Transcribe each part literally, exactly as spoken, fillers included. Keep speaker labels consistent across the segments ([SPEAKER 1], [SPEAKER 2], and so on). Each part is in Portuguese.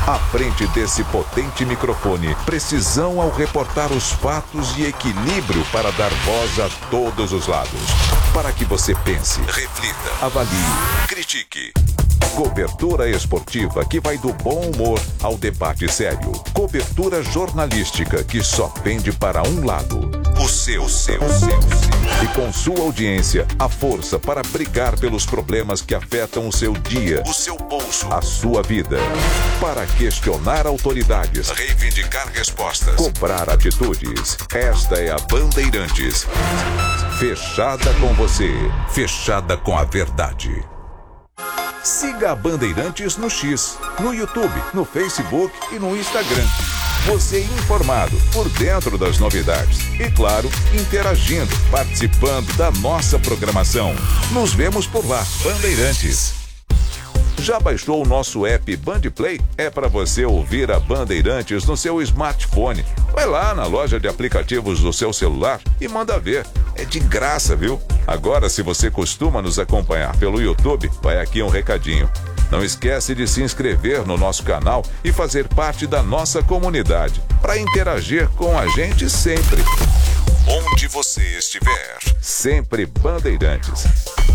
[SPEAKER 1] À frente desse potente microfone, precisão ao reportar os fatos e equilíbrio para dar voz a todos os lados. Para que você pense, reflita, avalie, critique. Cobertura esportiva que vai do bom humor ao debate sério. Cobertura jornalística que só pende para um lado. O seu, o seu, o seu, o seu. E com sua audiência, a força para brigar pelos problemas que afetam o seu dia, o seu bolso, a sua vida. Para questionar autoridades, reivindicar respostas, cobrar atitudes. Esta é a Bandeirantes. Fechada com você, fechada com a verdade. Siga a Bandeirantes no X, no YouTube, no Facebook e no Instagram. Você informado, por dentro das novidades. E claro, interagindo, participando da nossa programação. Nos vemos por lá, Bandeirantes. Já baixou o nosso app Bandplay? É para você ouvir a Bandeirantes no seu smartphone. Vai lá na loja de aplicativos do seu celular e manda ver. É de graça, viu? Agora, se você costuma nos acompanhar pelo YouTube, vai aqui um recadinho. Não esquece de se inscrever no nosso canal e fazer parte da nossa comunidade, para interagir com a gente sempre. Onde você estiver, sempre Bandeirantes.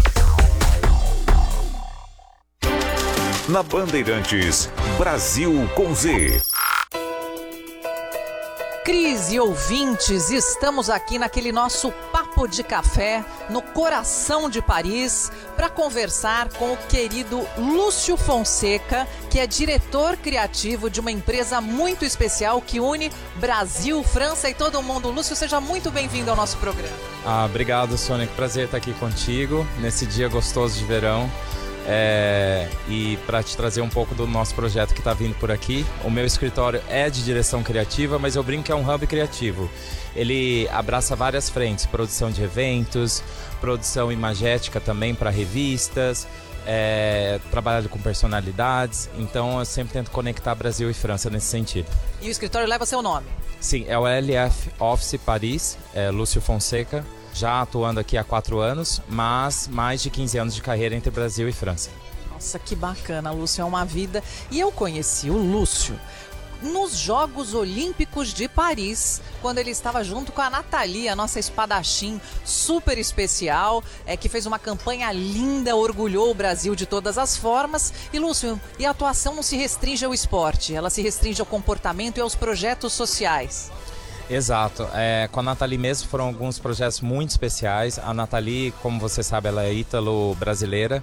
[SPEAKER 1] Na Bandeirantes, Brasil com Z.
[SPEAKER 2] Cris e ouvintes, estamos aqui naquele nosso papo de café no coração de Paris para conversar com o querido Lúcio Fonseca, que é diretor criativo de uma empresa muito especial que une Brasil, França e todo mundo. Lúcio, seja muito bem-vindo ao nosso programa.
[SPEAKER 3] Ah, obrigado, Sônia. Que prazer estar aqui contigo nesse dia gostoso de verão. É, e para te trazer um pouco do nosso projeto que está vindo por aqui. O meu escritório é de direção criativa, mas eu brinco que é um hub criativo. Ele abraça várias frentes: produção de eventos, produção imagética também para revistas, é, trabalhando com personalidades. Então eu sempre tento conectar Brasil e França nesse sentido.
[SPEAKER 2] E o escritório leva seu nome?
[SPEAKER 3] Sim, é o L F Office Paris, é Lúcio Fonseca. Já atuando aqui há quatro anos, mas mais de quinze anos de carreira entre Brasil e França.
[SPEAKER 2] Nossa, que bacana, Lúcio, é uma vida. E eu conheci o Lúcio nos Jogos Olímpicos de Paris, quando ele estava junto com a Nathalie, a nossa espadachim super especial, é, que fez uma campanha linda, orgulhou o Brasil de todas as formas. E, Lúcio, e a atuação não se restringe ao esporte, ela se restringe ao comportamento e aos projetos sociais.
[SPEAKER 3] Exato, é, com a Nathalie mesmo foram alguns projetos muito especiais. A Nathalie, como você sabe, ela é ítalo-brasileira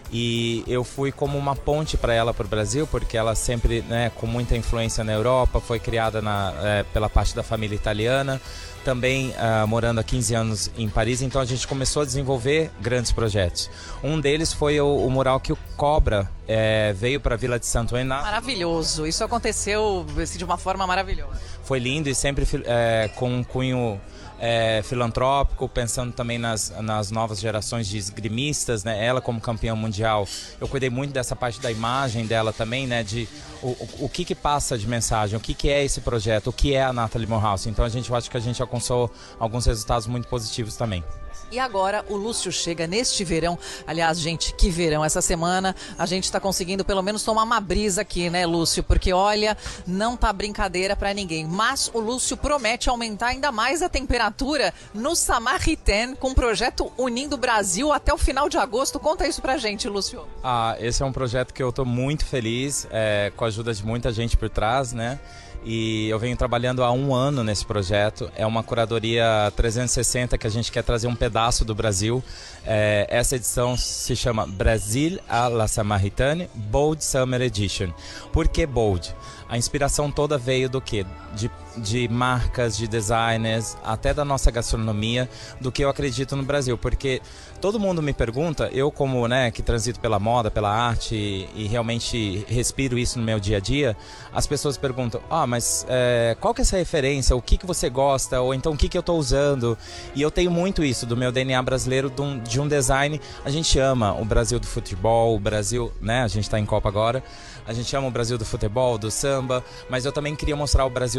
[SPEAKER 3] e eu fui como uma ponte para ela para o Brasil, porque ela sempre, né, com muita influência na Europa, foi criada na, é, pela parte da família italiana, também uh, morando há quinze anos em Paris. Então a gente começou a desenvolver grandes projetos. Um deles foi o, o mural que o Cobra é, veio para a Vila de Santo Ená.
[SPEAKER 2] Maravilhoso, isso aconteceu assim, de uma forma maravilhosa.
[SPEAKER 3] Foi lindo e sempre é, com um cunho é, filantrópico, pensando também nas, nas novas gerações de esgrimistas, né? Ela como campeã mundial, eu cuidei muito dessa parte da imagem dela também, né? De o, o, o que que passa de mensagem, o que que é esse projeto, o que é a Nathalie Morehouse. Então a gente, eu acho que a gente alcançou alguns resultados muito positivos também.
[SPEAKER 2] E agora o Lúcio chega neste verão. Aliás, gente, que verão. Essa semana a gente está conseguindo pelo menos tomar uma brisa aqui, né, Lúcio? Porque, olha, não tá brincadeira para ninguém. Mas o Lúcio promete aumentar ainda mais a temperatura no Samaritaine, com um projeto unindo o Brasil até o final de agosto. Conta isso pra gente, Lúcio.
[SPEAKER 3] Ah, esse é um projeto que eu tô muito feliz, é, com a ajuda de muita gente por trás, né? E eu venho trabalhando há um ano nesse projeto. É uma curadoria trezentos e sessenta que a gente quer trazer um pedaço do Brasil. É, essa edição se chama Brasil à la Samaritaine Bold Summer Edition. Por que bold? A inspiração toda veio do quê? De, de marcas, de designers, até da nossa gastronomia, do que eu acredito no Brasil. Porque todo mundo me pergunta, eu como, né, que transito pela moda, pela arte e, e realmente respiro isso no meu dia a dia, as pessoas perguntam, ah, mas é, qual que é essa referência? O que que você gosta? Ou então o que que eu estou usando? E eu tenho muito isso do meu D N A brasileiro, de um, de um design. A gente ama o Brasil do futebol, o Brasil, né, a gente está em Copa agora, a gente ama o Brasil do futebol, do samba, mas eu também queria mostrar o Brasil do design,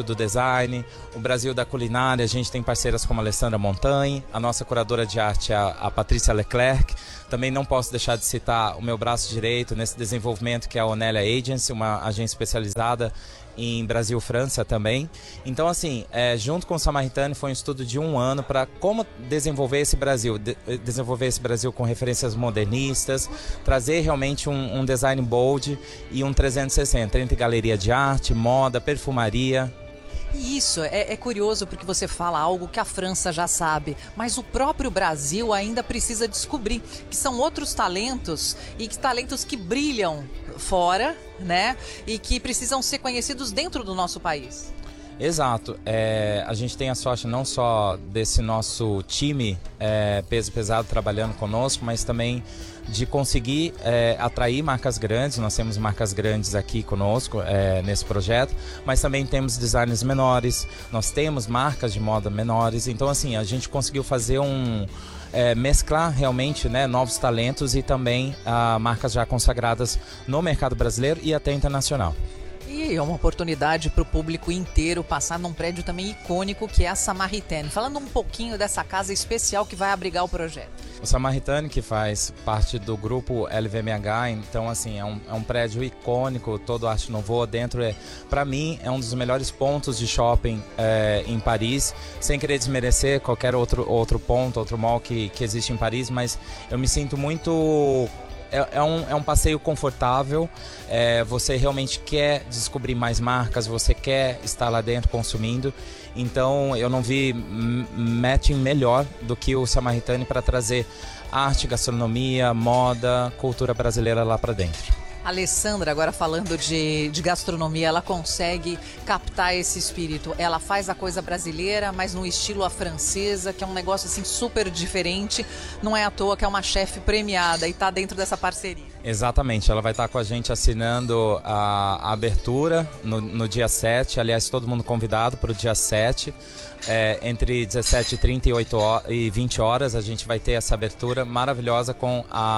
[SPEAKER 3] design, o Brasil da culinária, a gente tem parceiras como a Alessandra Montagne, a nossa curadora de arte, a, a Patrícia Leclerc. Também não posso deixar de citar o meu braço direito nesse desenvolvimento, que é a Onélia Agency, uma agência especializada em Brasil, França também. Então, assim, é, junto com o Samaritane foi um estudo de um ano para como desenvolver esse Brasil, de, desenvolver esse Brasil com referências modernistas, trazer realmente um, um design bold e um trezentos e sessenta entre galeria de arte, moda, perfumaria.
[SPEAKER 2] Isso, é, é curioso porque você fala algo que a França já sabe, mas o próprio Brasil ainda precisa descobrir, que são outros talentos e que talentos que brilham fora, né? E que precisam ser conhecidos dentro do nosso país.
[SPEAKER 3] Exato, é, a gente tem a sorte não só desse nosso time é, peso pesado trabalhando conosco, mas também de conseguir é, atrair marcas grandes. Nós temos marcas grandes aqui conosco é, nesse projeto, mas também temos designers menores, nós temos marcas de moda menores. Então, assim, a gente conseguiu fazer um... É, mesclar realmente, né, novos talentos e também ah, marcas já consagradas no mercado brasileiro e até internacional.
[SPEAKER 2] E é uma oportunidade para o público inteiro passar num prédio também icônico que é a Samaritane. Falando um pouquinho dessa casa especial que vai abrigar o projeto.
[SPEAKER 3] O Samaritane, que faz parte do grupo L V M H, então assim, é um, é um prédio icônico, todo Arte Nouveau dentro. É, para mim, é um dos melhores pontos de shopping é, em Paris, sem querer desmerecer qualquer outro, outro ponto, outro mall que, que existe em Paris, mas eu me sinto muito... É, é, um, é um passeio confortável, é, você realmente quer descobrir mais marcas, você quer estar lá dentro consumindo. Então eu não vi matching melhor do que o Samaritane para trazer arte, gastronomia, moda, cultura brasileira lá para dentro.
[SPEAKER 2] Alessandra, agora falando de, de gastronomia, ela consegue captar esse espírito. Ela faz a coisa brasileira, mas no estilo à francesa, que é um negócio assim super diferente. Não é à toa que é uma chefe premiada e está dentro dessa parceria.
[SPEAKER 3] Exatamente, ela vai estar com a gente assinando a, a abertura no, no dia sete. Aliás, todo mundo convidado para o dia sete. É, entre dezessete e trinta e vinte horas a gente vai ter essa abertura maravilhosa com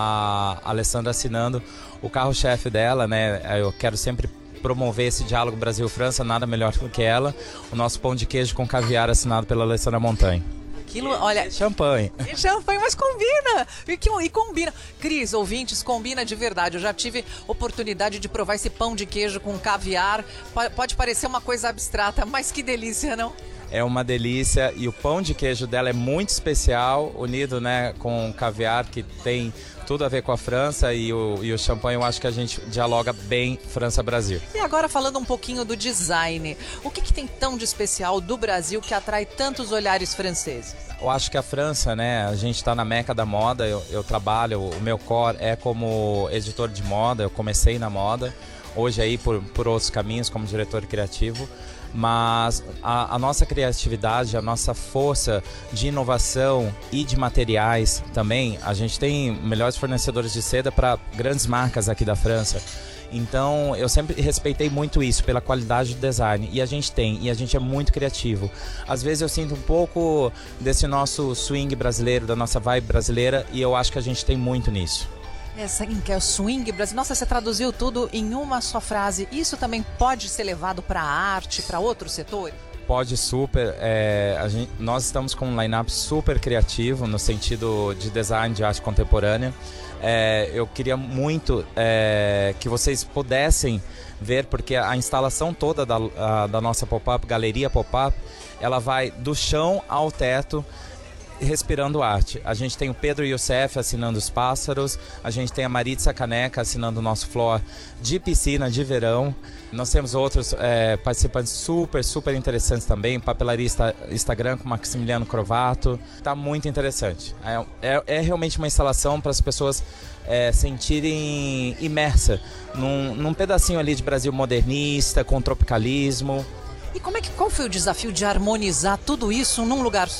[SPEAKER 3] a Alessandra assinando o carro-chefe dela, né? Eu quero sempre promover esse diálogo Brasil-França, nada melhor do que ela. O nosso pão de queijo com caviar assinado pela Alessandra Montagne.
[SPEAKER 2] Aquilo, olha,
[SPEAKER 3] champanhe.
[SPEAKER 2] Champanhe, mas combina. E, que, e combina. Cris, ouvintes, combina de verdade. Eu já tive oportunidade de provar esse pão de queijo com caviar. Pode parecer uma coisa abstrata, mas que delícia, não?
[SPEAKER 3] É uma delícia e o pão de queijo dela é muito especial, unido, né, com caviar, que tem tudo a ver com a França, e o, e o champanhe. Eu acho que a gente dialoga bem França-Brasil.
[SPEAKER 2] E agora falando um pouquinho do design, o que, que tem tão de especial do Brasil que atrai tantos olhares franceses?
[SPEAKER 3] Eu acho que a França, né, a gente está na meca da moda. Eu, eu trabalho, o meu core é como editor de moda, eu comecei na moda, hoje aí por, por outros caminhos como diretor criativo. Mas a, a nossa criatividade, a nossa força de inovação e de materiais também, a gente tem melhores fornecedores de seda para grandes marcas aqui da França. Então eu sempre respeitei muito isso, pela qualidade do design, e a gente tem, e a gente é muito criativo. Às vezes eu sinto um pouco desse nosso swing brasileiro, da nossa vibe brasileira, e eu acho que a gente tem muito nisso.
[SPEAKER 2] Essa que é o swing brasileiro. Nossa, você traduziu tudo em uma só frase. Isso também pode ser levado para a arte, para outros setores?
[SPEAKER 3] Pode super. É, a gente, nós estamos com um line-up super criativo no sentido de design de arte contemporânea. É, eu queria muito é, que vocês pudessem ver, porque a instalação toda da, a, da nossa pop-up, Galeria Pop-up, ela vai do chão ao teto, respirando arte. A gente tem o Pedro Youssef assinando os pássaros, a gente tem a Maritza Caneca assinando o nosso floor de piscina de verão. Nós temos outros é, participantes super, super interessantes também, papelaria Instagram com Maximiliano Crovato. Tá muito interessante. É, é, é realmente uma instalação para as pessoas é, sentirem imersa num, num pedacinho ali de Brasil modernista, com tropicalismo.
[SPEAKER 2] E como é que, qual foi o desafio de harmonizar tudo isso num lugar só?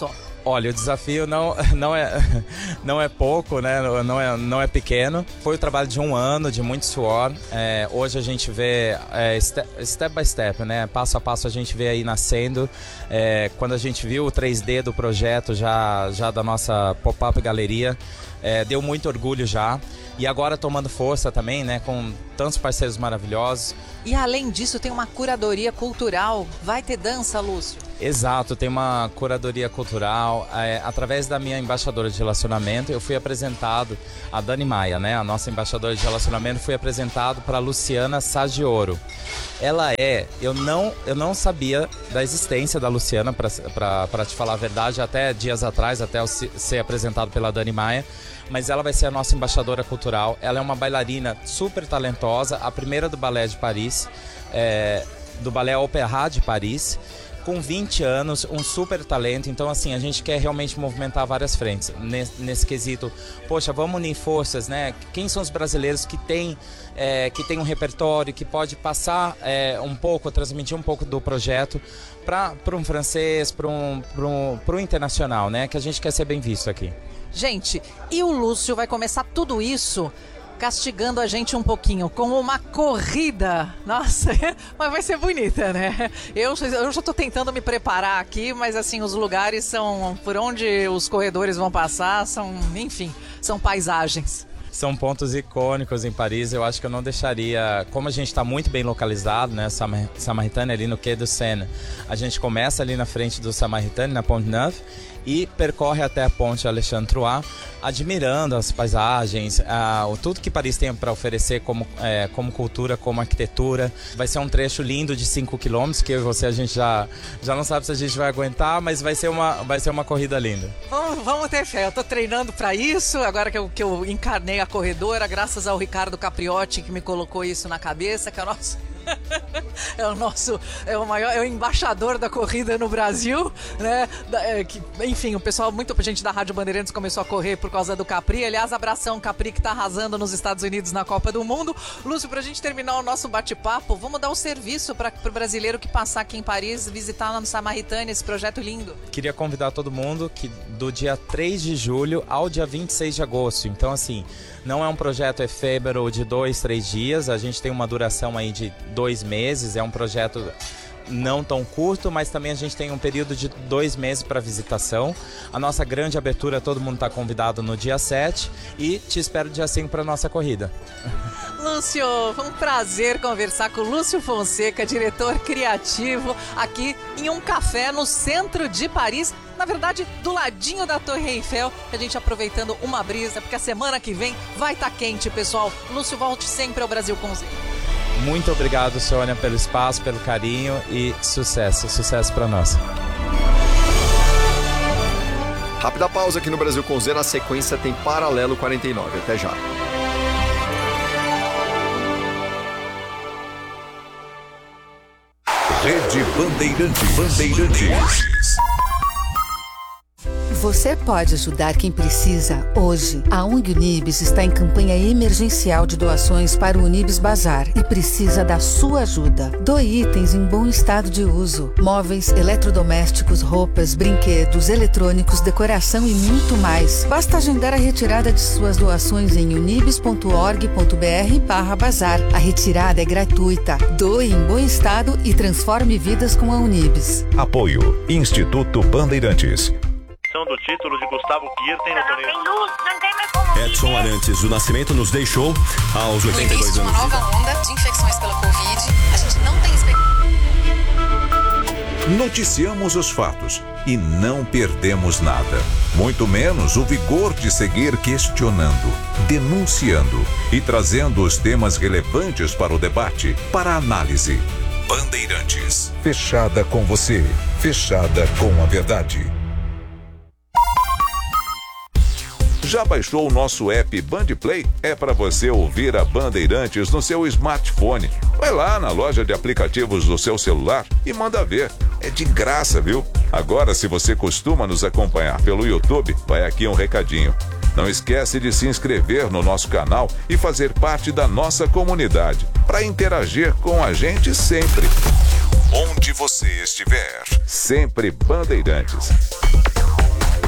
[SPEAKER 3] Olha, o desafio não, não, é, não é pouco, né? não, é, não é pequeno. Foi o trabalho de um ano, de muito suor. É, hoje a gente vê é, step, step by step, né? Passo a passo a gente vê aí nascendo. É, quando a gente viu o três D do projeto já, já da nossa pop-up galeria, é, deu muito orgulho já. E agora tomando força também, né? Com tantos parceiros maravilhosos.
[SPEAKER 2] E além disso tem uma curadoria cultural. Vai ter dança, Lúcio?
[SPEAKER 3] Exato, tem uma curadoria cultural. É, através da minha embaixadora de relacionamento, eu fui apresentado, a Dani Maia, né, a nossa embaixadora de relacionamento, fui apresentado para Luciana Saggioro. Ela é, eu não, eu não sabia da existência da Luciana, para te falar a verdade, até dias atrás, até eu ser apresentado pela Dani Maia, mas ela vai ser a nossa embaixadora cultural. Ela é uma bailarina super talentosa, a primeira do Balé de Paris, é, do Balé Opéra de Paris, com vinte anos, um super talento. Então, assim, a gente quer realmente movimentar várias frentes nesse, nesse quesito. Poxa, vamos unir forças, né? Quem são os brasileiros que têm é, que tem um repertório, que pode passar é, um pouco, transmitir um pouco do projeto para um francês, para um, para um, para um internacional, né? Que a gente quer ser bem visto aqui.
[SPEAKER 2] Gente, e o Lúcio vai começar tudo isso castigando a gente um pouquinho com uma corrida. Nossa, mas vai ser bonita, né? Eu, eu já tô tentando me preparar aqui, mas assim, os lugares são, por onde os corredores vão passar, são, enfim, são paisagens.
[SPEAKER 3] São pontos icônicos em Paris. Eu acho que eu não deixaria, como a gente está muito bem localizado, né, Samaritaine, ali no Quai du Seine, a gente começa ali na frente do Samaritaine, na Pont Neuf, e percorre até a ponte Alexandre Trois, admirando as paisagens, ah, tudo que Paris tem para oferecer como, é, como cultura, como arquitetura. Vai ser um trecho lindo de cinco quilômetros, que eu e você a gente já, já não sabe se a gente vai aguentar, mas vai ser uma, vai ser uma corrida linda.
[SPEAKER 2] Vamos, vamos ter fé, eu tô treinando para isso, agora que eu, que eu encarnei a corredora, graças ao Ricardo Capriotti que me colocou isso na cabeça, que é o nosso... é o nosso, é o maior, é o embaixador da corrida no Brasil, né? Da, é, que, enfim, o pessoal, muita gente da Rádio Bandeirantes começou a correr por causa do Capri. Aliás, abração Capri, que tá arrasando nos Estados Unidos na Copa do Mundo. Lúcio, pra gente terminar o nosso bate-papo, vamos dar um serviço para pro brasileiro que passar aqui em Paris, visitar lá no Samaritaine, esse projeto lindo.
[SPEAKER 3] Queria convidar todo mundo que do dia três de julho ao dia vinte e seis de agosto. Então, assim, não é um projeto efêmero de dois, três dias. A gente tem uma duração aí de dois meses. É um projeto não tão curto, mas também a gente tem um período de dois meses para visitação. A nossa grande abertura, todo mundo está convidado no dia sete e te espero dia cinco para a nossa corrida.
[SPEAKER 2] Lúcio, foi um prazer conversar com o Lúcio Fonseca, diretor criativo, aqui em um café no centro de Paris, na verdade, do ladinho da Torre Eiffel, a gente aproveitando uma brisa, porque a semana que vem vai estar tá quente, pessoal. Lúcio, volte sempre ao Brasil com Z.
[SPEAKER 3] Muito obrigado, Sônia, pelo espaço, pelo carinho e sucesso, sucesso para nós.
[SPEAKER 4] Rápida pausa aqui no Brasil com Z, na sequência tem Paralelo quarenta e nove, até já.
[SPEAKER 1] Rede Bandeirantes. Bandeirantes.
[SPEAKER 5] Você pode ajudar quem precisa hoje. A O N G Unibis está em campanha emergencial de doações para o Unibis Bazar e precisa da sua ajuda. Doe itens em bom estado de uso. Móveis, eletrodomésticos, roupas, brinquedos, eletrônicos, decoração e muito mais. Basta agendar a retirada de suas doações em unibis ponto org ponto br barra bazar. A retirada é gratuita. Doe em bom estado e transforme vidas com a Unibis.
[SPEAKER 1] Apoio Instituto Bandeirantes.
[SPEAKER 6] Do título de Gustavo Kirten no torneio.
[SPEAKER 7] Não tem luz, não tem mais como
[SPEAKER 8] Edson
[SPEAKER 7] viver.
[SPEAKER 8] Arantes do Nascimento nos deixou aos oitenta e dois anos.
[SPEAKER 9] No início de uma nova onda de infecções pela Covid, a gente não tem expectativa.
[SPEAKER 1] Noticiamos os fatos e não perdemos nada. Muito menos o vigor de seguir questionando, denunciando e trazendo os temas relevantes para o debate, para a análise. Bandeirantes. Fechada com você. Fechada com a verdade. Já baixou o nosso app Bandplay? É para você ouvir a Bandeirantes no seu smartphone. Vai lá na loja de aplicativos do seu celular e manda ver. É de graça, viu? Agora, se você costuma nos acompanhar pelo YouTube, vai aqui um recadinho. Não esquece de se inscrever no nosso canal e fazer parte da nossa comunidade, para interagir com a gente sempre. Onde você estiver, sempre Bandeirantes.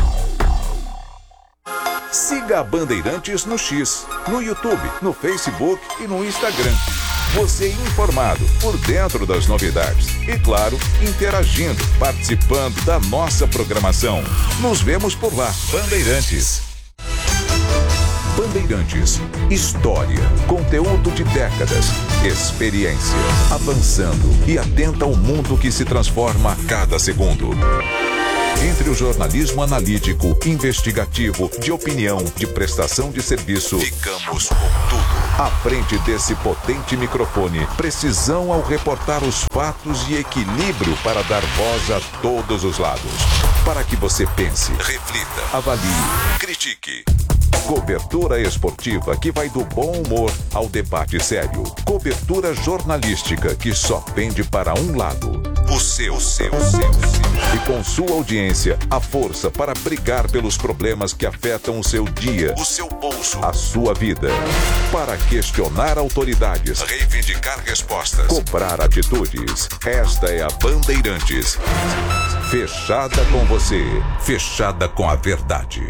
[SPEAKER 1] Siga a Bandeirantes no X, no YouTube, no Facebook e no Instagram. Você informado, por dentro das novidades. E claro, interagindo, participando da nossa programação. Nos vemos por lá. Bandeirantes. Bandeirantes. História, conteúdo de décadas, experiência, avançando e atenta ao mundo que se transforma a cada segundo. Entre o jornalismo analítico, investigativo, de opinião, de prestação de serviço, ficamos com tudo. À frente desse potente microfone, precisão ao reportar os fatos e equilíbrio para dar voz a todos os lados. Para que você pense, reflita, avalie, critique. Cobertura esportiva que vai do bom humor ao debate sério. Cobertura jornalística que só pende para um lado. O seu, o seu, o seu. E com sua audiência, a força para brigar pelos problemas que afetam o seu dia, o seu bolso, a sua vida. Para questionar autoridades, reivindicar respostas, cobrar atitudes. Esta é a Bandeirantes. Fechada com você, fechada com a verdade.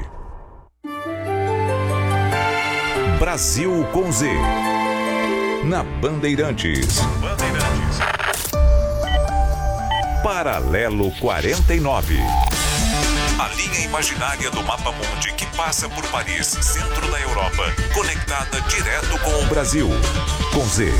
[SPEAKER 1] Brasil com Z. Na Bandeirantes. Bandeirantes. Paralelo quarenta e nove. A linha imaginária do mapa mundi que passa por Paris, centro da Europa, conectada direto com o Brasil. Com Z.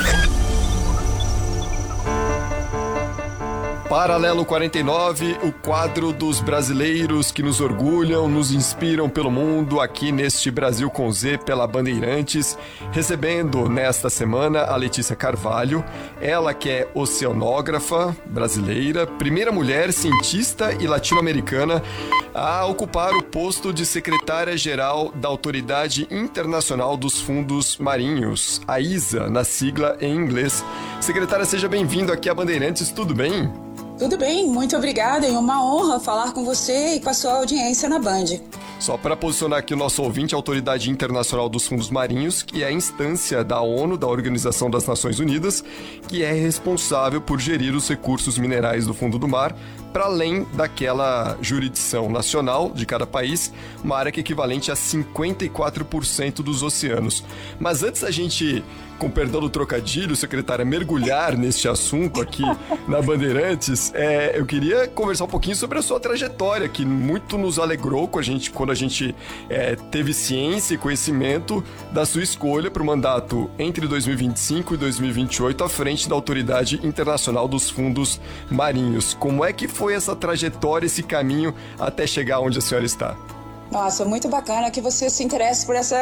[SPEAKER 4] Paralelo quarenta e nove, o quadro dos brasileiros que nos orgulham, nos inspiram pelo mundo, aqui neste Brasil com Z pela Bandeirantes, recebendo nesta semana a Letícia Carvalho, ela que é oceanógrafa brasileira, primeira mulher cientista e latino-americana a ocupar o posto de secretária-geral da Autoridade Internacional dos Fundos Marinhos, a I S A, na sigla em inglês. Secretária, seja bem-vindo aqui à Bandeirantes, tudo bem?
[SPEAKER 7] Tudo bem, muito obrigada, é uma honra falar com você e com a sua audiência na Band.
[SPEAKER 4] Só para posicionar aqui o nosso ouvinte, a Autoridade Internacional dos Fundos Marinhos, que é a instância da ONU, da Organização das Nações Unidas, que é responsável por gerir os recursos minerais do fundo do mar, para além daquela jurisdição nacional de cada país, uma área que é equivalente a cinquenta e quatro por cento dos oceanos. Mas antes da gente, com perdão do trocadilho, secretária, mergulhar neste assunto aqui na Bandeirantes, é, eu queria conversar um pouquinho sobre a sua trajetória, que muito nos alegrou com a gente, quando a gente é, teve ciência e conhecimento da sua escolha para o mandato entre dois mil e vinte e cinco e dois mil e vinte e oito à frente da Autoridade Internacional dos Fundos Marinhos. Como é que foi essa trajetória, esse caminho até chegar onde a senhora está?
[SPEAKER 7] Nossa, muito bacana que você se interesse por essa,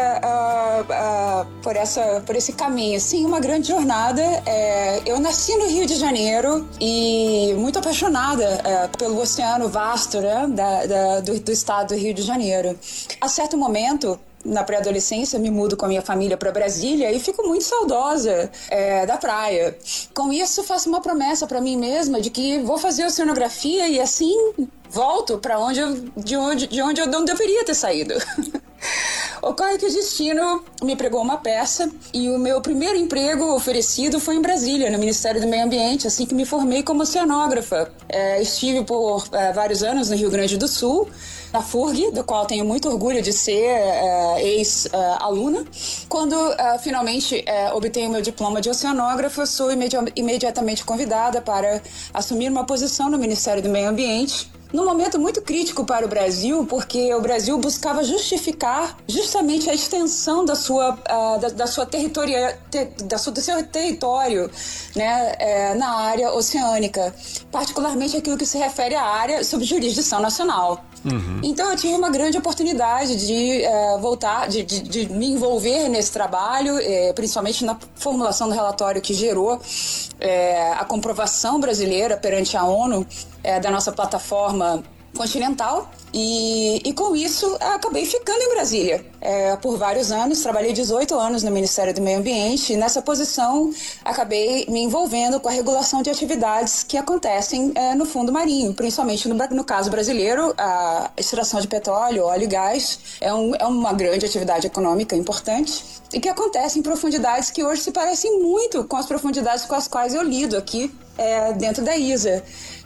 [SPEAKER 7] uh, uh, por essa, por esse caminho. Sim, uma grande jornada. É, eu nasci no Rio de Janeiro e muito apaixonada uh, pelo oceano vasto, né, da, da, do, do estado do Rio de Janeiro. A certo momento, na pré-adolescência, me mudo com a minha família para Brasília e fico muito saudosa é, da praia. Com isso, faço uma promessa para mim mesma de que vou fazer oceanografia e assim volto para onde eu, de, onde, de onde eu não deveria ter saído. Ocorre que o destino me pregou uma peça e o meu primeiro emprego oferecido foi em Brasília, no Ministério do Meio Ambiente, assim que me formei como oceanógrafa. É, estive por é, vários anos no Rio Grande do Sul, na F U R G, do qual tenho muito orgulho de ser uh, ex-aluna. Quando uh, finalmente uh, obtenho meu diploma de oceanógrafa, sou imedi- imediatamente convidada para assumir uma posição no Ministério do Meio Ambiente, num momento muito crítico para o Brasil, porque o Brasil buscava justificar justamente a extensão da sua, uh, da, da sua territoria, te, da sua, do seu território, né, é, na área oceânica, particularmente aquilo que se refere à área sob jurisdição nacional. Uhum. Então eu tive uma grande oportunidade de uh, voltar, de, de, de me envolver nesse trabalho, eh, principalmente na formulação do relatório que gerou eh, a comprovação brasileira perante a ONU eh, da nossa plataforma continental. E, e com isso acabei ficando em Brasília. é, por vários anos, trabalhei dezoito anos no Ministério do Meio Ambiente e nessa posição acabei me envolvendo com a regulação de atividades que acontecem é, no fundo marinho, principalmente no, no caso brasileiro, a extração de petróleo, óleo e gás é, um, é uma grande atividade econômica importante e que acontece em profundidades que hoje se parecem muito com as profundidades com as quais eu lido aqui é, dentro da I S A.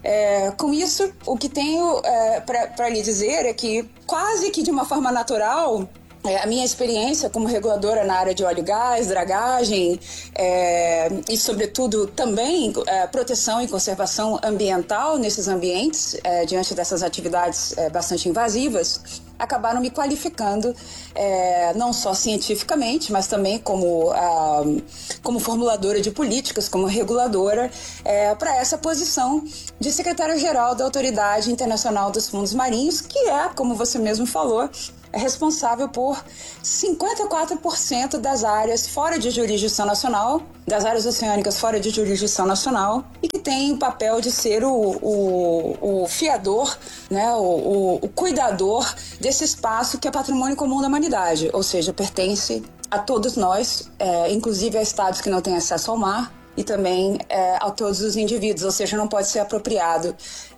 [SPEAKER 7] É, com isso, o que tenho é, para lhe dizer é que quase que de uma forma natural, é, a minha experiência como reguladora na área de óleo e gás, dragagem é, e, sobretudo, também é, proteção e conservação ambiental nesses ambientes, é, diante dessas atividades é, bastante invasivas, acabaram me qualificando é, não só cientificamente, mas também como, ah, como formuladora de políticas, como reguladora, é, para essa posição de secretária-geral da Autoridade Internacional dos Fundos Marinhos, que é, como você mesmo falou, é responsável por cinquenta e quatro por cento das áreas fora de jurisdição nacional, das áreas oceânicas fora de jurisdição nacional, e que tem o papel de ser o, o, o fiador, né, o, o, o cuidador desse espaço que é patrimônio comum da humanidade, ou seja, pertence a todos nós, é, inclusive a estados que não têm acesso ao mar, e também é, a todos os indivíduos, ou seja, não pode ser apropriado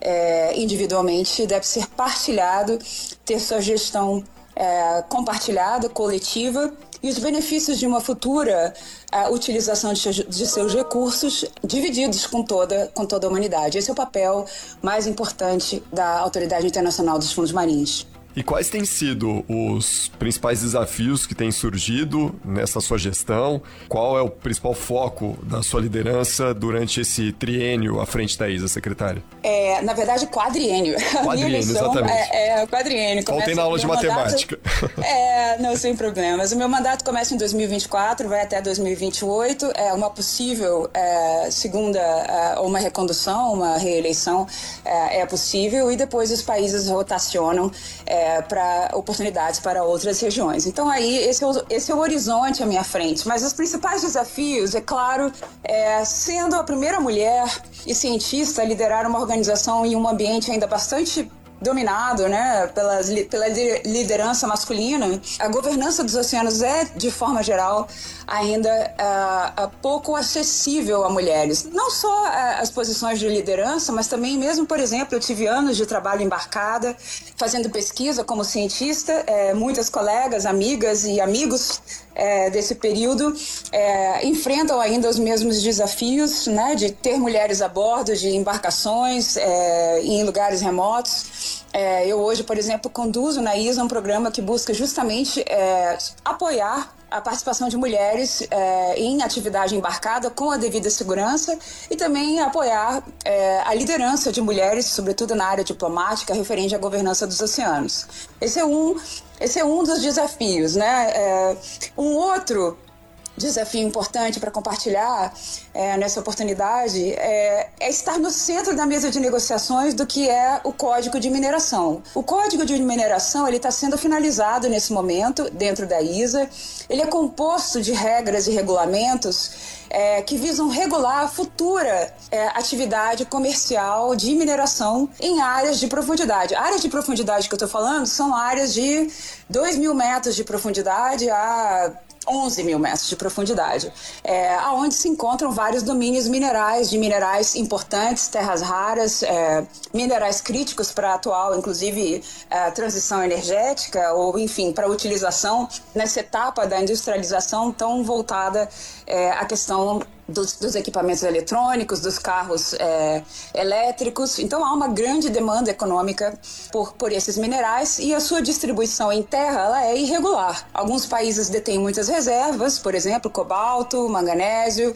[SPEAKER 7] é, individualmente, deve ser partilhado, ter sua gestão é, compartilhada, coletiva, e os benefícios de uma futura a, utilização de, de seus recursos divididos com toda, com toda a humanidade. Esse é o papel mais importante da Autoridade Internacional dos Fundos Marinhos.
[SPEAKER 4] E quais têm sido os principais desafios que têm surgido nessa sua gestão? Qual é o principal foco da sua liderança durante esse triênio à frente da I S A, secretária?
[SPEAKER 7] É, na verdade, quadriênio.
[SPEAKER 4] Quadriênio, exatamente.
[SPEAKER 7] É, é quadriênio.
[SPEAKER 4] Faltei na aula de matemática.
[SPEAKER 7] Mandato, é, não, sem problemas. O meu mandato começa em dois mil e vinte e quatro, vai até dois mil e vinte e oito. É uma possível é, segunda, é, ou uma recondução, uma reeleição é, é possível, e depois os países rotacionam é, para oportunidades para outras regiões. Então aí esse é, o, esse é o horizonte à minha frente, mas os principais desafios, é claro, é, sendo a primeira mulher e cientista a liderar uma organização em um ambiente ainda bastante dominado, né, pela, pela liderança masculina, a governança dos oceanos é, de forma geral, ainda uh, uh, pouco acessível a mulheres. Não só uh, as posições de liderança, mas também mesmo, por exemplo, eu tive anos de trabalho embarcada, fazendo pesquisa como cientista, uh, muitas colegas, amigas e amigos uh, desse período uh, enfrentam ainda os mesmos desafios, né, de ter mulheres a bordo de embarcações uh, em lugares remotos. É, eu hoje, por exemplo, conduzo na I S A um programa que busca justamente é, apoiar a participação de mulheres é, em atividade embarcada com a devida segurança e também apoiar é, a liderança de mulheres, sobretudo na área diplomática, referente à governança dos oceanos. Esse é um, esse é um dos desafios, né? É, um outro desafio importante para compartilhar é, nessa oportunidade é, é estar no centro da mesa de negociações do que é o Código de Mineração. O Código de Mineração ele está sendo finalizado nesse momento dentro da I S A. Ele é composto de regras e regulamentos é, que visam regular a futura é, atividade comercial de mineração em áreas de profundidade. Áreas de profundidade que eu estou falando são áreas de dois mil metros de profundidade a onze mil metros de profundidade, é, onde se encontram vários domínios minerais, de minerais importantes, terras raras, é, minerais críticos para a atual, inclusive, a transição energética, ou, enfim, para a utilização nessa etapa da industrialização tão voltada é, à questão Dos, dos equipamentos eletrônicos, dos carros é, elétricos. Então há uma grande demanda econômica por, por esses minerais e a sua distribuição em terra ela é irregular. Alguns países detêm muitas reservas, por exemplo, cobalto, manganésio,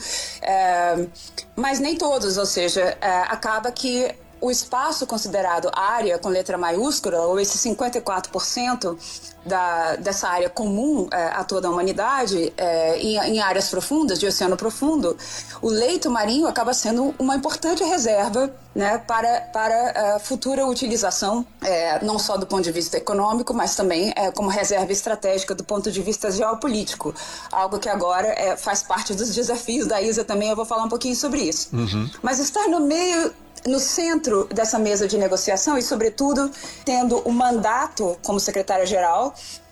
[SPEAKER 7] é, mas nem todos, ou seja, é, acaba que o espaço considerado área com letra maiúscula, ou esse cinquenta e quatro por cento da, dessa área comum é, a toda a humanidade, é, em, em áreas profundas, de oceano profundo, o leito marinho acaba sendo uma importante reserva, né, para, para a futura utilização, é, não só do ponto de vista econômico, mas também é, como reserva estratégica do ponto de vista geopolítico, algo que agora é, faz parte dos desafios da I S A também, eu vou falar um pouquinho sobre isso. Uhum. Mas estar no meio no centro dessa mesa de negociação e, sobretudo, tendo o mandato como secretária-geral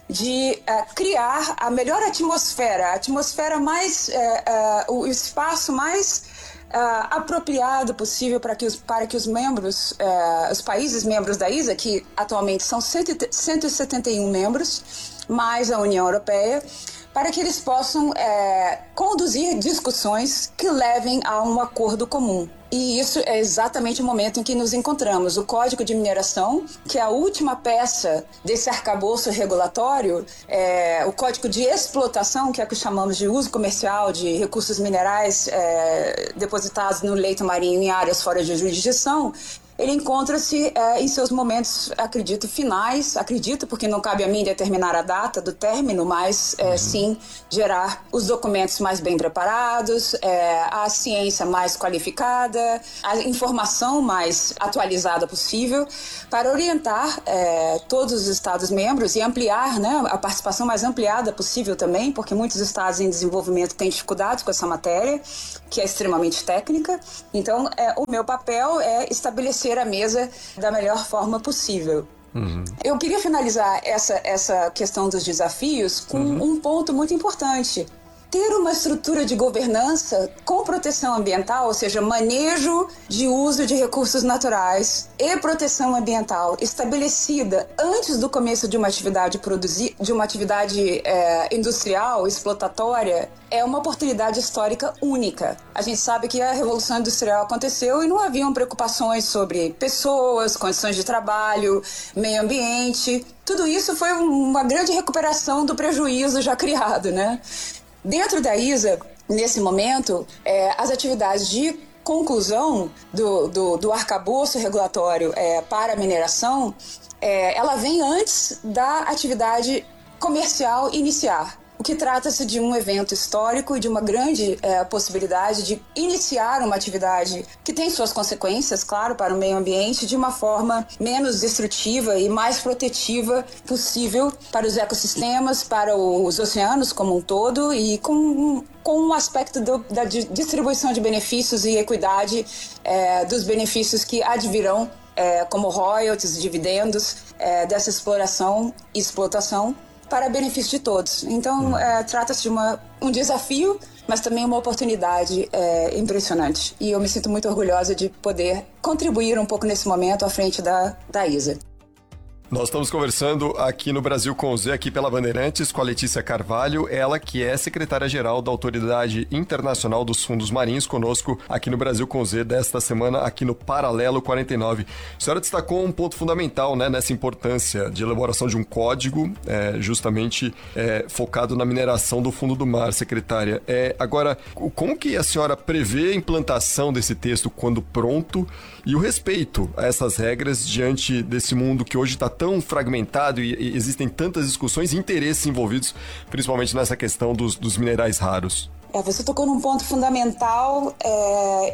[SPEAKER 7] de uh, criar a melhor atmosfera, a atmosfera mais, uh, uh, o espaço mais uh, apropriado possível para que os, para que os membros, uh, os países membros da I S A, que atualmente são cento e setenta e um membros, mais a União Europeia, para que eles possam é, conduzir discussões que levem a um acordo comum. E isso é exatamente o momento em que nos encontramos. O Código de Mineração, que é a última peça desse arcabouço regulatório, é, o Código de Explotação, que é o que chamamos de uso comercial de recursos minerais é, depositados no leito marinho em áreas fora de jurisdição, ele encontra-se é, em seus momentos, acredito, finais, acredito, porque não cabe a mim determinar a data do término, mas é, uhum. sim gerar os documentos mais bem preparados, é, a ciência mais qualificada, a informação mais atualizada possível, para orientar é, todos os Estados-membros e ampliar, né, a participação mais ampliada possível também, porque muitos estados em desenvolvimento têm dificuldades com essa matéria, que é extremamente técnica. Então, é, o meu papel é estabelecer a mesa da melhor forma possível. Uhum. Eu queria finalizar essa, essa questão dos desafios com uhum. um ponto muito importante. Ter uma estrutura de governança com proteção ambiental, ou seja, manejo de uso de recursos naturais e proteção ambiental estabelecida antes do começo de uma atividade, produzi- de uma atividade é, industrial, explotatória, é uma oportunidade histórica única. A gente sabe que a Revolução Industrial aconteceu e não haviam preocupações sobre pessoas, condições de trabalho, meio ambiente. Tudo isso foi uma grande recuperação do prejuízo já criado, né? Dentro da I S A, nesse momento, é, as atividades de conclusão do, do, do arcabouço regulatório é, para a mineração, é, ela vem antes da atividade comercial iniciar. O que trata-se de um evento histórico e de uma grande é, possibilidade de iniciar uma atividade que tem suas consequências, claro, para o meio ambiente, de uma forma menos destrutiva e mais protetiva possível para os ecossistemas, para os oceanos como um todo e com, com um aspecto do, da distribuição de benefícios e equidade é, dos benefícios que advirão é, como royalties, dividendos é, dessa exploração e explotação, para benefício de todos. Então, é, trata-se de uma, um desafio, mas também uma oportunidade é, impressionante. E eu me sinto muito orgulhosa de poder contribuir um pouco nesse momento à frente da, da I S A.
[SPEAKER 4] Nós estamos conversando aqui no Brasil com Z, aqui pela Bandeirantes, com a Letícia Carvalho, ela que é secretária-geral da Autoridade Internacional dos Fundos Marinhos, conosco aqui no Brasil com Z desta semana, aqui no Paralelo quarenta e nove. A senhora destacou um ponto fundamental, né, nessa importância de elaboração de um código, é, justamente é, focado na mineração do fundo do mar, secretária. É, agora, como que a senhora prevê a implantação desse texto quando pronto e o respeito a essas regras diante desse mundo que hoje está tão fragmentado e, e existem tantas discussões e interesses envolvidos, principalmente nessa questão dos, dos minerais raros?
[SPEAKER 7] É, você tocou num ponto fundamental é,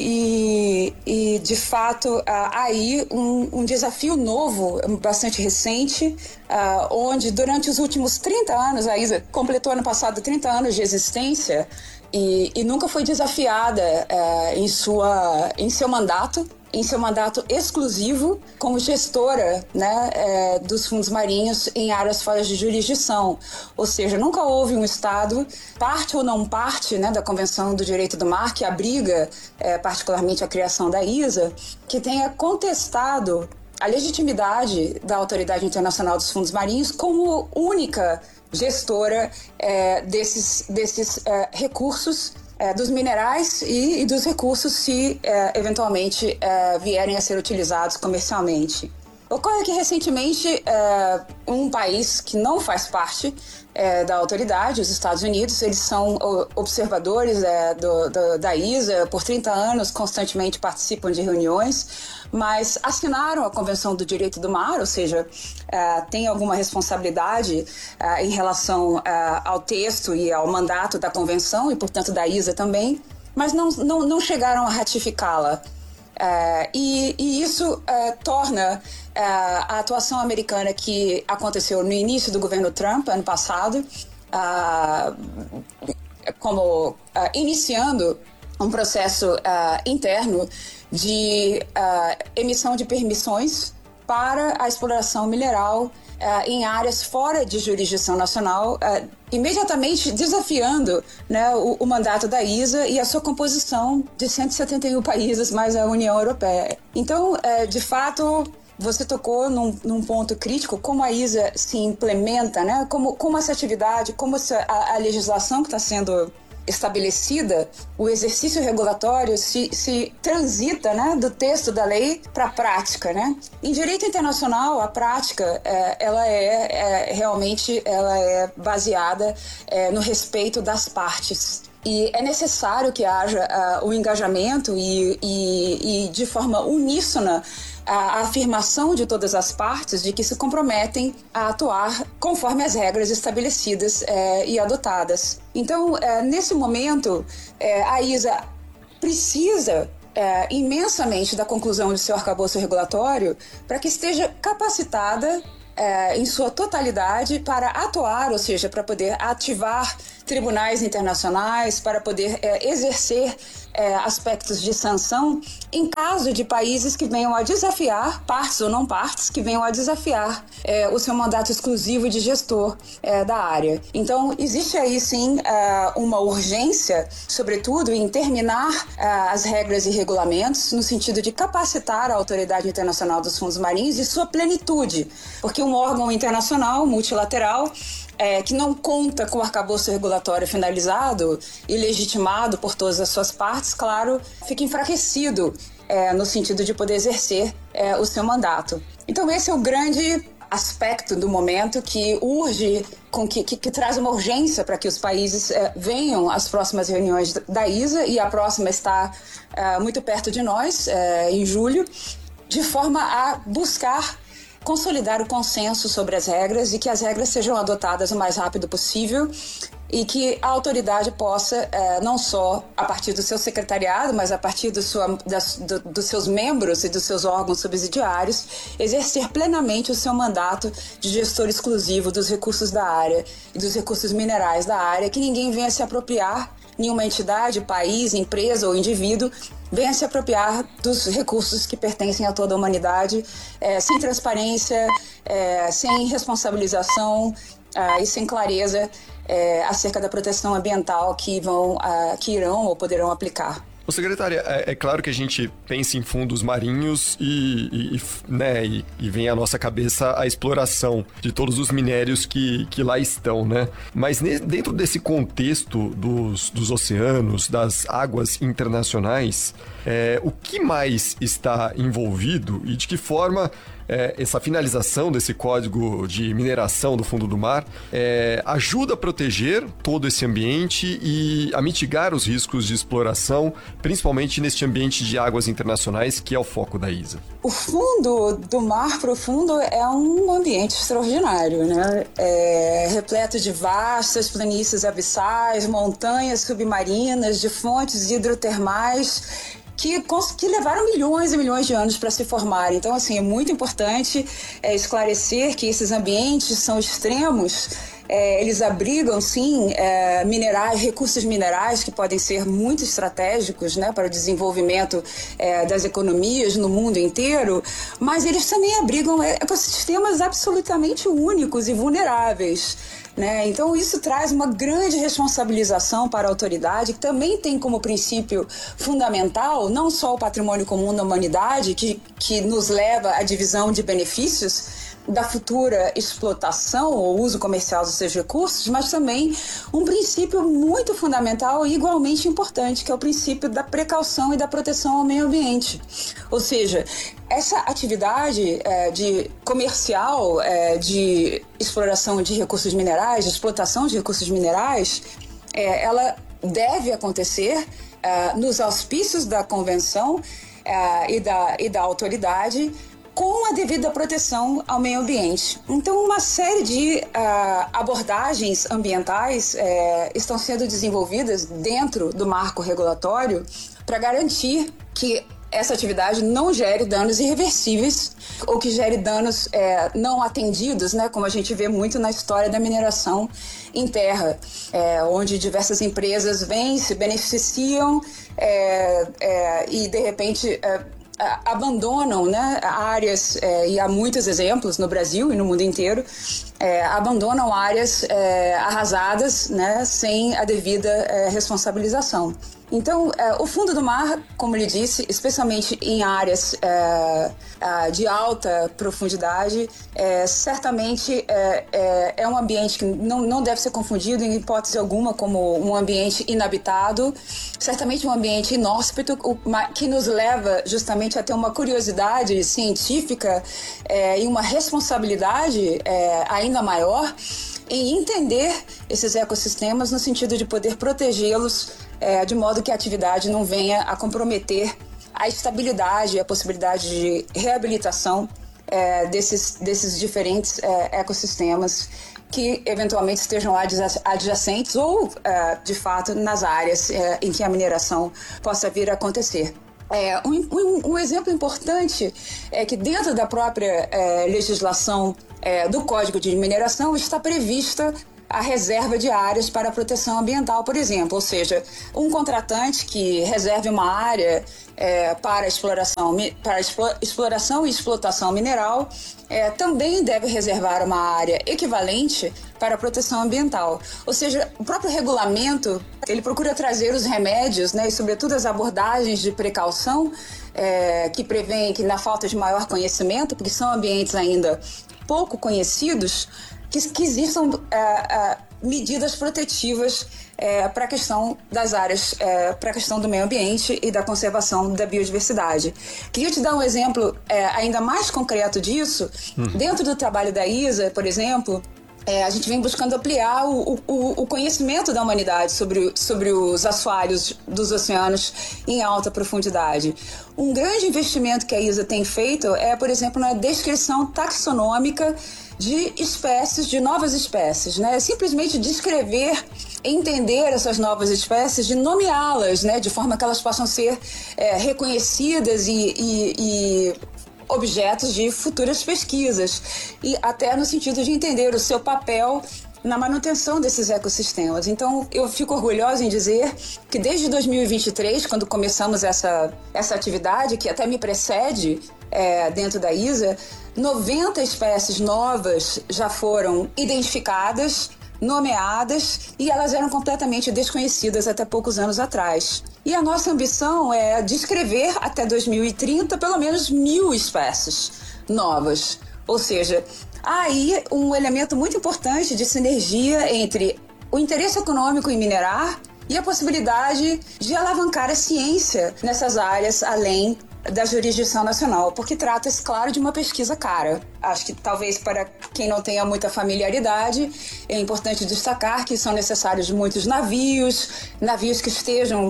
[SPEAKER 7] e, e, e, de fato, há aí um, um desafio novo, bastante recente, uh, onde durante os últimos trinta anos, a I S A completou ano passado trinta anos de existência e, e nunca foi desafiada uh, em, sua, em seu mandato, em seu mandato exclusivo como gestora, né, é, dos fundos marinhos em áreas fora de jurisdição. Ou seja, nunca houve um Estado, parte ou não parte, né, da Convenção do Direito do Mar, que abriga é, particularmente a criação da I S A, que tenha contestado a legitimidade da Autoridade Internacional dos Fundos Marinhos como única gestora é, desses, desses é, recursos, É, dos minerais e, e dos recursos se é, eventualmente é, vierem a ser utilizados comercialmente. Ocorre que recentemente é, um país que não faz parte é, da autoridade, os Estados Unidos, eles são observadores é, do, do, da I S A, por trinta anos constantemente participam de reuniões, mas assinaram a Convenção do Direito do Mar, ou seja, é, tem alguma responsabilidade é, em relação é, ao texto e ao mandato da Convenção e, portanto, da I S A também, mas não, não, não chegaram a ratificá-la. É, e, e isso é, torna é, a atuação americana que aconteceu no início do governo Trump, ano passado, é, como é, iniciando um processo é, interno de é, emissão de permissões para a exploração mineral uh, em áreas fora de jurisdição nacional, uh, imediatamente desafiando, né, o, o mandato da I S A e a sua composição de cento e setenta e um países mais a União Europeia. Então, uh, de fato, você tocou num, num ponto crítico, como a I S A se implementa, né, como, como essa atividade, como essa, a, a legislação que está sendo estabelecida, o exercício regulatório se, se transita, né, do texto da lei para a prática, né? Em direito internacional, a prática é, ela é, é realmente ela é baseada é, no respeito das partes. E é necessário que haja uh, o engajamento e, e, e de forma uníssona a afirmação de todas as partes de que se comprometem a atuar conforme as regras estabelecidas eh, e adotadas. Então, eh, nesse momento, eh, a I S A precisa eh, imensamente da conclusão de seu arcabouço regulatório para que esteja capacitada É, em sua totalidade para atuar, ou seja, para poder ativar tribunais internacionais, para poder é, exercer é, aspectos de sanção em caso de países que venham a desafiar, partes ou não partes, que venham a desafiar é, o seu mandato exclusivo de gestor é, da área. Então, existe aí sim é, uma urgência, sobretudo, em terminar é, as regras e regulamentos no sentido de capacitar a Autoridade Internacional dos Fundos Marinhos e sua plenitude, porque um órgão internacional multilateral é, que não conta com o arcabouço regulatório finalizado e legitimado por todas as suas partes, claro, fica enfraquecido é, no sentido de poder exercer é, o seu mandato. Então esse é o grande aspecto do momento que urge, com que, que, que traz uma urgência para que os países é, venham às próximas reuniões da I S A, e a próxima está é, muito perto de nós, é, em julho, de forma a buscar consolidar o consenso sobre as regras e que as regras sejam adotadas o mais rápido possível e que a autoridade possa, eh, não só a partir do seu secretariado, mas a partir do sua, das, do, dos seus membros e dos seus órgãos subsidiários, exercer plenamente o seu mandato de gestor exclusivo dos recursos da área e dos recursos minerais da área, que ninguém venha se apropriar, nenhuma entidade, país, empresa ou indivíduo venha se apropriar dos recursos que pertencem a toda a humanidade, é, sem transparência, é, sem responsabilização é, e sem clareza é, acerca da proteção ambiental que, vão, a, que irão ou poderão aplicar.
[SPEAKER 4] Ô, secretária, é, é claro que a gente pensa em fundos marinhos e, e, né, e, e vem à nossa cabeça a exploração de todos os minérios que, que lá estão, né? Mas ne, dentro desse contexto dos, dos oceanos, das águas internacionais, é, o que mais está envolvido e de que forma É, essa finalização desse código de mineração do fundo do mar é, ajuda a proteger todo esse ambiente e a mitigar os riscos de exploração, principalmente neste ambiente de águas internacionais, que é o foco da I S A.
[SPEAKER 7] O fundo do mar profundo é um ambiente extraordinário, né? É repleto de vastas planícies abissais, montanhas submarinas, de fontes hidrotermais, Que, que levaram milhões e milhões de anos para se formarem. Então, assim, é muito importante é, esclarecer que esses ambientes são extremos, é, eles abrigam, sim, é, minerais, recursos minerais que podem ser muito estratégicos, né, para o desenvolvimento é, das economias no mundo inteiro, mas eles também abrigam ecossistemas absolutamente únicos e vulneráveis. Né? Então isso traz uma grande responsabilização para a autoridade, que também tem como princípio fundamental não só o patrimônio comum da humanidade, que, que nos leva à divisão de benefícios da futura explotação ou uso comercial dos seus recursos, mas também um princípio muito fundamental e igualmente importante, que é o princípio da precaução e da proteção ao meio ambiente. Ou seja, essa atividade é, de comercial, é, de exploração de recursos minerais, de explotação de recursos minerais, é, ela deve acontecer é, nos auspícios da convenção é, e, da, e da autoridade, com a devida proteção ao meio ambiente. Então, uma série de uh, abordagens ambientais uh, estão sendo desenvolvidas dentro do marco regulatório para garantir que essa atividade não gere danos irreversíveis ou que gere danos é, não atendidos, né, como a gente vê muito na história da mineração em terra, é, onde diversas empresas vêm, se beneficiam é, é, e, de repente, é, a, abandonam, né, áreas, é, e há muitos exemplos no Brasil e no mundo inteiro, é, abandonam áreas é, arrasadas, né, sem a devida é, responsabilização. Então, é, o fundo do mar, como ele disse, especialmente em áreas é, de alta profundidade, é, certamente é, é, é um ambiente que não, não deve ser confundido em hipótese alguma como um ambiente inabitado, certamente um ambiente inóspito, que nos leva justamente a ter uma curiosidade científica é, e uma responsabilidade é, ainda maior em entender esses ecossistemas no sentido de poder protegê-los é, de modo que a atividade não venha a comprometer a estabilidade e a possibilidade de reabilitação é, desses, desses diferentes é, ecossistemas que eventualmente estejam adjacentes ou, é, de fato, nas áreas é, em que a mineração possa vir a acontecer. É, um, um, um exemplo importante é que dentro da própria é, legislação é, do Código de Mineração está prevista a reserva de áreas para proteção ambiental, por exemplo, ou seja, um contratante que reserve uma área é, para, exploração, para exploração e explotação mineral é, também deve reservar uma área equivalente para a proteção ambiental. Ou seja, o próprio regulamento, ele procura trazer os remédios, né, e sobretudo as abordagens de precaução é, que prevêem que na falta de maior conhecimento, porque são ambientes ainda pouco conhecidos, que, que existam é, é, medidas protetivas é, para a questão das áreas, é, para a questão do meio ambiente e da conservação da biodiversidade. Queria te dar um exemplo é, ainda mais concreto disso. Hum. Dentro do trabalho da I S A, por exemplo, é, a gente vem buscando ampliar o, o, o conhecimento da humanidade sobre, sobre os assoalhos dos oceanos em alta profundidade. Um grande investimento que a I S A tem feito é, por exemplo, na descrição taxonômica de espécies, de novas espécies, né? Simplesmente descrever, entender essas novas espécies, de nomeá-las, né? De forma que elas possam ser é, reconhecidas e, e, e objetos de futuras pesquisas, e até no sentido de entender o seu papel na manutenção desses ecossistemas. Então, eu fico orgulhosa em dizer que desde dois mil e vinte e três, quando começamos essa, essa atividade, que até me precede é, dentro da I S A, noventa espécies novas já foram identificadas, nomeadas, e elas eram completamente desconhecidas até poucos anos atrás. E a nossa ambição é descrever até dois mil e trinta pelo menos mil espécies novas. Ou seja, há aí um elemento muito importante de sinergia entre o interesse econômico em minerar e a possibilidade de alavancar a ciência nessas áreas além da jurisdição nacional, porque trata-se, claro, de uma pesquisa cara. Acho que talvez para quem não tenha muita familiaridade, é importante destacar que são necessários muitos navios, navios que estejam, uh,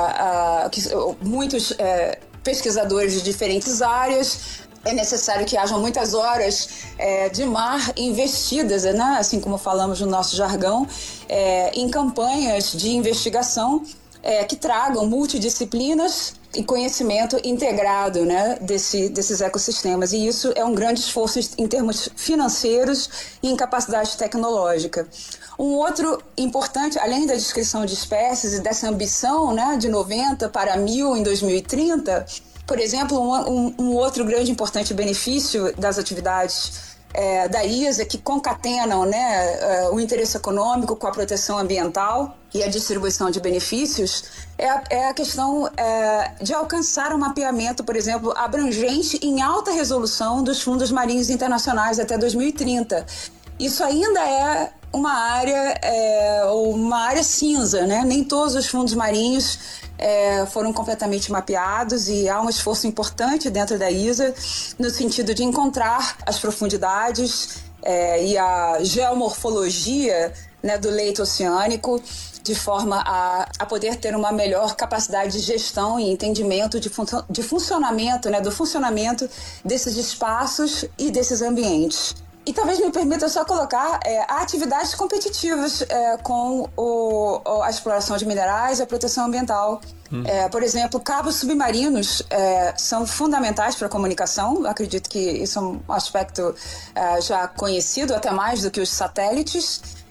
[SPEAKER 7] uh, que, uh, muitos uh, pesquisadores de diferentes áreas. É necessário que hajam muitas horas é, de mar investidas, né, assim como falamos no nosso jargão, é, em campanhas de investigação é, que tragam multidisciplinas e conhecimento integrado, né, desse, desses ecossistemas. E isso é um grande esforço em termos financeiros e em capacidade tecnológica. Um outro importante, além da descrição de espécies e dessa ambição, né, de noventa para mil em dois mil e trinta, por exemplo, um, um, um outro grande e importante benefício das atividades é, da I S A, que concatenam, né, o interesse econômico com a proteção ambiental e a distribuição de benefícios, é a, é a questão é, de alcançar um mapeamento, por exemplo, abrangente em alta resolução dos fundos marinhos internacionais até dois mil e trinta. Isso ainda é uma área, é, uma área cinza, né? Nem todos os fundos marinhos é, foram completamente mapeados, e há um esforço importante dentro da I S A no sentido de encontrar as profundidades é, e a geomorfologia, né, do leito oceânico, de forma a, a poder ter uma melhor capacidade de gestão e entendimento de, fun- de funcionamento, né, do funcionamento desses espaços e desses ambientes. E talvez me permita só colocar é, atividades competitivas é, com o, a exploração de minerais e a proteção ambiental. Hum. É, por exemplo, cabos submarinos é, são fundamentais para a comunicação. Eu acredito que isso é um aspecto é, já conhecido, até mais do que os satélites.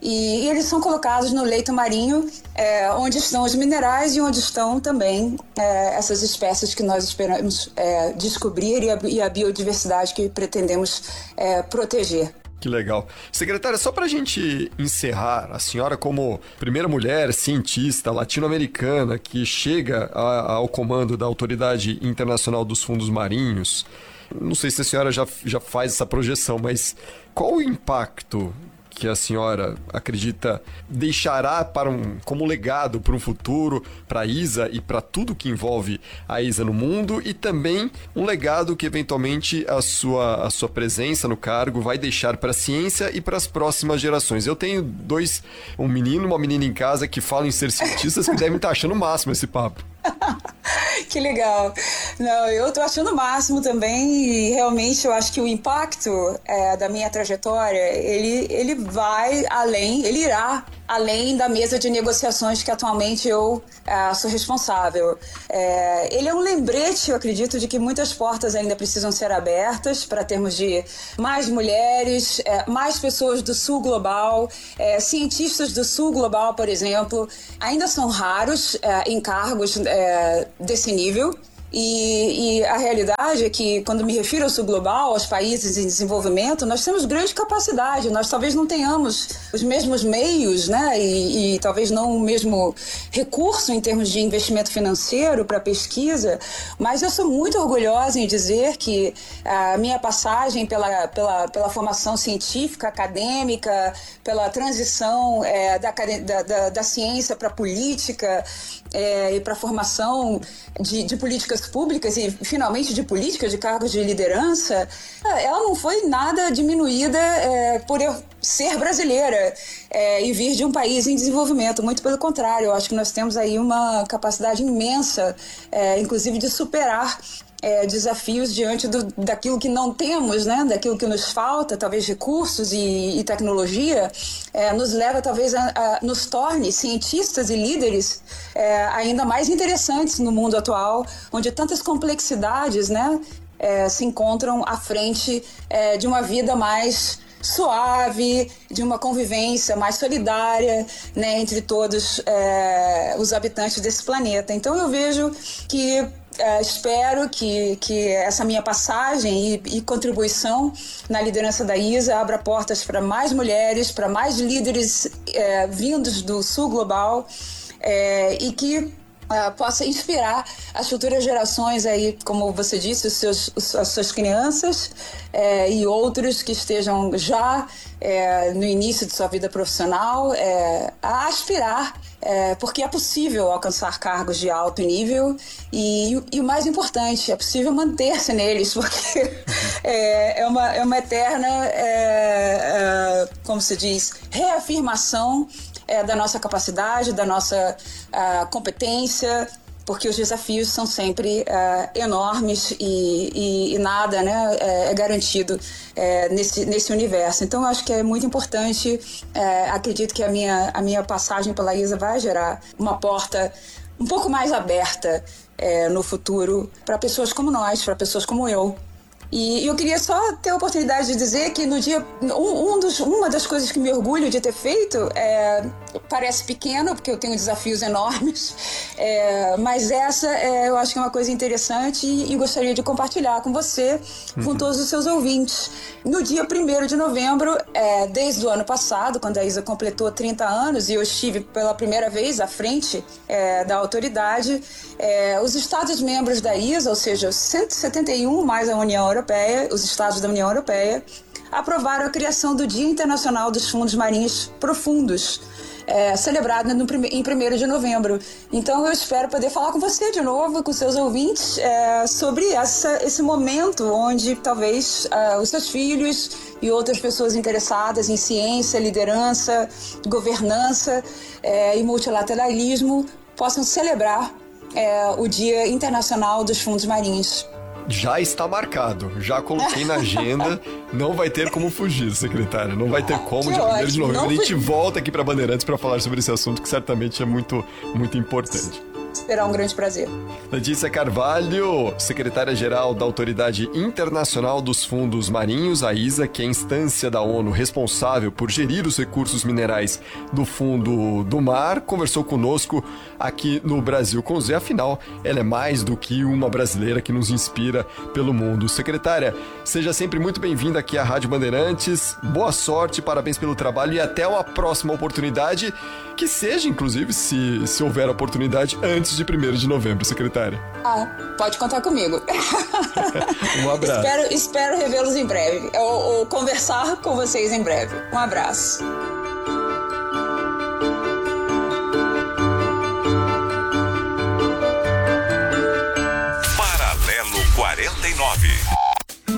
[SPEAKER 7] E, e eles são colocados no leito marinho, é, onde estão os minerais e onde estão também é, essas espécies que nós esperamos é, descobrir e a, e a biodiversidade que pretendemos é, proteger.
[SPEAKER 4] Que legal. Secretária, só para a gente encerrar, a senhora como primeira mulher cientista latino-americana que chega a, ao comando da Autoridade Internacional dos Fundos Marinhos, não sei se a senhora já, já faz essa projeção, mas qual o impacto que a senhora acredita deixará para um, como legado para um futuro, para a I S A e para tudo que envolve a I S A no mundo, e também um legado que eventualmente a sua, a sua presença no cargo vai deixar para a ciência e para as próximas gerações? Eu tenho dois, um menino e uma menina em casa que falam em ser cientistas que devem estar achando o máximo esse papo.
[SPEAKER 7] Que legal. Não, eu tô achando o máximo também, e realmente eu acho que o impacto é, da minha trajetória, ele, ele vai além, ele irá além da mesa de negociações que atualmente eu é, sou responsável. É, ele é um lembrete, eu acredito, de que muitas portas ainda precisam ser abertas para termos de mais mulheres, é, mais pessoas do sul global, é, cientistas do sul global, por exemplo, ainda são raros é, em cargos é, desse nível. E, e a realidade é que, quando me refiro ao sul global, aos países em desenvolvimento, nós temos grande capacidade. Nós talvez não tenhamos os mesmos meios, né, e, e talvez não o mesmo recurso em termos de investimento financeiro para pesquisa, mas eu sou muito orgulhosa em dizer que a minha passagem pela, pela, pela formação científica, acadêmica, pela transição é, da, da, da, da ciência para a política é, e para a formação de, de políticas públicas e, finalmente, de políticas de cargos de liderança, ela não foi nada diminuída é, por eu ser brasileira é, e vir de um país em desenvolvimento. Muito pelo contrário, eu acho que nós temos aí uma capacidade imensa, é, inclusive, de superar É, desafios diante do, daquilo que não temos, né? Daquilo que nos falta, talvez recursos e, e tecnologia, é, nos leva talvez a, a nos torne cientistas e líderes é, ainda mais interessantes no mundo atual, onde tantas complexidades, né, é, se encontram à frente é, de uma vida mais suave, de uma convivência mais solidária, né, entre todos é, os habitantes desse planeta. Então eu vejo que Uh, espero que, que essa minha passagem e, e contribuição na liderança da I S A abra portas para mais mulheres, para mais líderes uh, vindos do sul global uh, e que Uh, possa inspirar as futuras gerações aí, como você disse, os seus, os, as suas crianças é, e outros que estejam já é, no início de sua vida profissional é, a aspirar, é, porque é possível alcançar cargos de alto nível e, e o mais importante, é possível manter-se neles, porque é, é, uma, é uma eterna, é, é, como se diz, reafirmação É, da nossa capacidade, da nossa uh, competência, porque os desafios são sempre uh, enormes e, e, e nada, né, é, é garantido é, nesse, nesse universo. Então, eu acho que é muito importante, é, acredito que a minha, a minha passagem pela I S A vai gerar uma porta um pouco mais aberta é, no futuro para pessoas como nós, para pessoas como eu. E eu queria só ter a oportunidade de dizer que no dia um, um dos, uma das coisas que me orgulho de ter feito é, parece pequeno, porque eu tenho desafios enormes, é, mas essa é, eu acho que é uma coisa interessante e, e gostaria de compartilhar com você, uhum. com todos os seus ouvintes. No dia primeiro de novembro, é, desde o ano passado, quando a I S A completou trinta anos e eu estive pela primeira vez à frente é, da autoridade, é, os Estados-membros da I S A, ou seja, cento e setenta e um mais a União Europeia, os Estados da União Europeia, aprovaram a criação do Dia Internacional dos Fundos Marinhos Profundos, é, celebrado no, em primeiro de novembro. Então eu espero poder falar com você de novo, com seus ouvintes, é, sobre essa, esse momento onde talvez é, os seus filhos e outras pessoas interessadas em ciência, liderança, governança é, e multilateralismo possam celebrar é, o Dia Internacional dos Fundos Marinhos.
[SPEAKER 4] Já está marcado, já coloquei na agenda, não vai ter como fugir, secretária, não vai ter como. Dia primeiro de novembro a gente volta aqui para Bandeirantes para falar sobre esse assunto que certamente é muito, muito importante.
[SPEAKER 7] Será um grande prazer.
[SPEAKER 4] Letícia Carvalho, secretária-geral da Autoridade Internacional dos Fundos Marinhos, a I S A, que é a instância da ONU responsável por gerir os recursos minerais do fundo do mar, conversou conosco aqui no Brasil com Z. Afinal, ela é mais do que uma brasileira que nos inspira pelo mundo. Secretária, seja sempre muito bem-vinda aqui à Rádio Bandeirantes. Boa sorte, parabéns pelo trabalho e até uma próxima oportunidade, que seja, inclusive, se, se houver oportunidade, antes de primeiro de novembro, secretária.
[SPEAKER 7] Ah, pode contar comigo.
[SPEAKER 4] Um abraço.
[SPEAKER 7] Espero, espero revê-los em breve, ou, ou conversar com vocês em breve. Um abraço.
[SPEAKER 1] Paralelo quarenta e nove.